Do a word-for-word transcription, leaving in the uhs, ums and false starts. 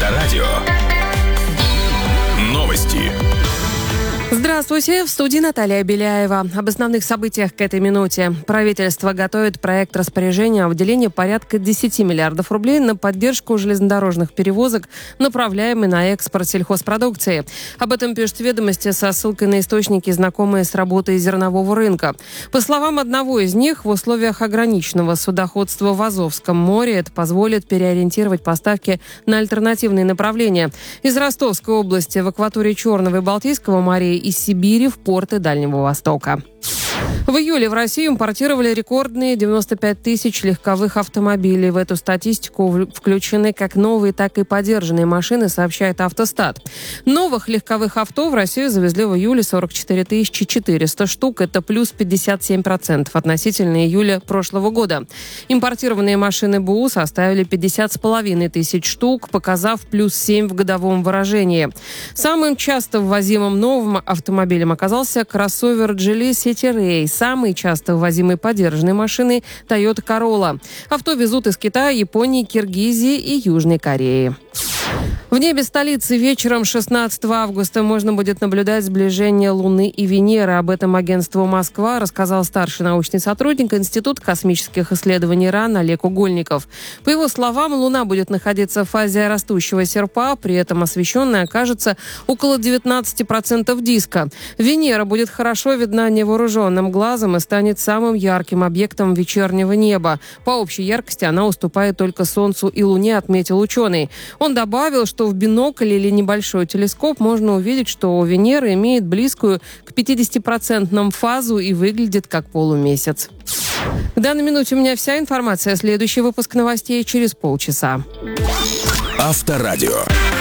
Авторадио. Новости. Здравствуйте, в студии Наталья Беляева. Об основных событиях к этой минуте. Правительство готовит проект распоряжения о выделении порядка десять миллиардов рублей на поддержку железнодорожных перевозок, направляемый на экспорт сельхозпродукции. Об этом пишут «Ведомости» со ссылкой на источники, знакомые с работой зернового рынка. По словам одного из них, в условиях ограниченного судоходства в Азовском море это позволит переориентировать поставки на альтернативные направления. Из Ростовской области в акватории Черного и Балтийского морей, из Сибири в порты Дальнего Востока. В июле в Россию импортировали рекордные девяносто пять тысяч легковых автомобилей. В эту статистику включены как новые, так и подержанные машины, сообщает Автостат. Новых легковых авто в Россию завезли в июле сорок четыре тысячи четыреста штук. Это плюс пятьдесят семь процентов относительно июля прошлого года. Импортированные машины БУ составили пятьдесят с половиной тысяч штук, показав плюс семь в годовом выражении. Самым часто ввозимым новым автомобилем оказался кроссовер Geely City Ray. Самые часто ввозимые подержанные машины Toyota Corolla. Авто везут из Китая, Японии, Киргизии и Южной Кореи. В небе столицы вечером шестнадцатого августа можно будет наблюдать сближение Луны и Венеры. Об этом агентству «Москва» рассказал старший научный сотрудник Института космических исследований РАН Олег Угольников. По его словам, Луна будет находиться в фазе растущего серпа, при этом освещенная окажется около девятнадцать процентов диска. Венера будет хорошо видна невооруженным глазом и станет самым ярким объектом вечернего неба. По общей яркости она уступает только Солнцу и Луне, отметил ученый. Он добавил, что в бинокль или небольшой телескоп можно увидеть, что Венера имеет близкую к пятидесятипроцентному фазу и выглядит как полумесяц. К данной минуте у меня вся информация. Следующий выпуск новостей через полчаса. Авторадио.